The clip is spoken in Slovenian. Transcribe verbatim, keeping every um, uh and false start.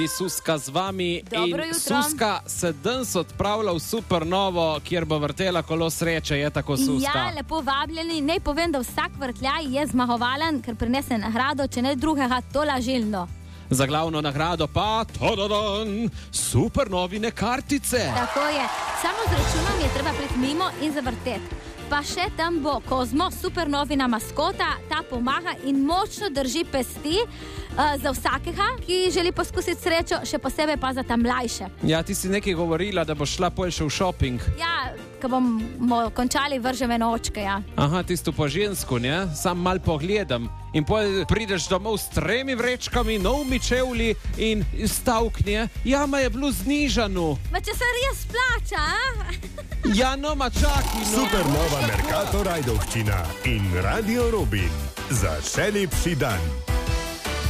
Suska z vami. Dobro in jutro. Suska se danes odpravlja v Supernovo, kjer bo vrtela kolo sreče, je tako Suska? Ja, lepo vabljeni. Naj povem, da vsak vrtljaj je zmagovalen, ker prinese nagrado, če ne drugega, tolažilno. Za glavno nagrado pa tododan, Supernovine kartice. Tako je. Samo z računom je treba priti mimo in zavrteti. Pa še tam bo Kozmo, Supernovina maskota, ta pomaga in močno drži pesti uh, za vsakega, ki želi poskusiti srečo, še posebej pa za ta mlajše. Ja, ti si nekaj govorila, da boš šla pol še v šoping. Ja, ko bomo končali, vržem eno očke, ja. Aha, tisto po žensku, ne? Sam mal pogledam. In pol prideš domov s tremi vrečkami, novimi čevlji in stavknje. Ja, ma je bilo znižano. Ma če se res plača, a? Ja, no, ma čaki, no. Supernova Mercator Ajdovščina in Radio Robin. Za še lepši dan.